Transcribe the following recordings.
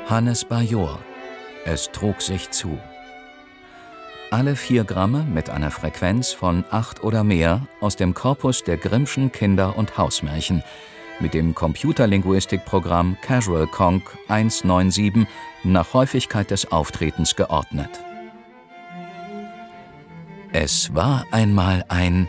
Hannes Bajor. Es trug sich zu. Alle 4 Gramme mit einer Frequenz von 8 oder mehr aus dem Korpus der Grimmschen Kinder- und Hausmärchen mit dem Computerlinguistikprogramm Casual Conc 197 nach Häufigkeit des Auftretens geordnet. Es war einmal ein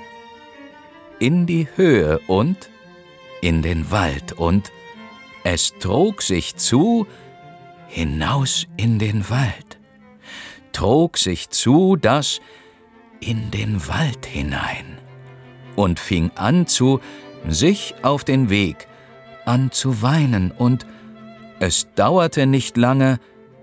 in die Höhe und in den Wald und es trug sich zu hinaus in den Wald, trug sich zu das in den Wald hinein und fing an sich auf den Weg an zu weinen und es dauerte nicht lange,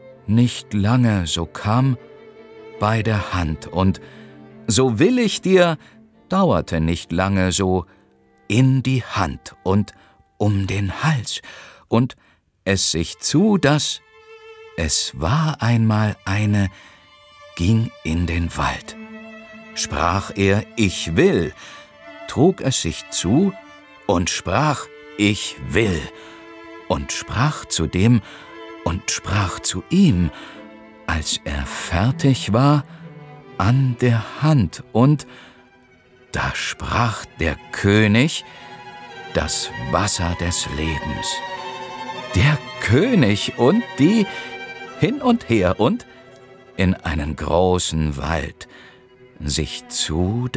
so kam bei der Hand und so will ich dir, dauerte nicht lange so in die Hand und um den Hals und es sich zu, dass es war einmal eine, ging in den Wald. Sprach er, ich will, trug es sich zu und sprach, ich will, und sprach zu dem und sprach zu ihm, als er fertig war, an der Hand, und da sprach der König das Wasser des Lebens. Der König und die hin und her und in einen großen Wald sich zu,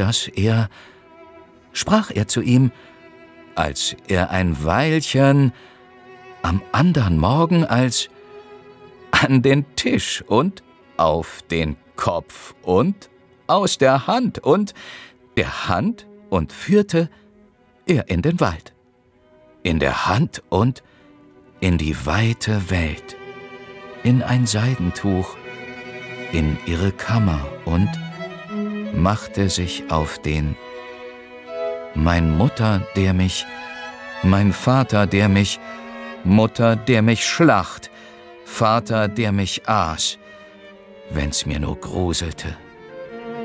sprach er zu ihm, als er ein Weilchen am andern Morgen als an den Tisch und auf den Kopf und aus der Hand und der Hand und führte er in den Wald, in der Hand und in die weite Welt, in ein Seidentuch, in ihre Kammer und machte sich auf den mein Mutter, der mich, mein Vater, der mich, Mutter, der mich schlacht, Vater, der mich aß, wenn's mir nur gruselte.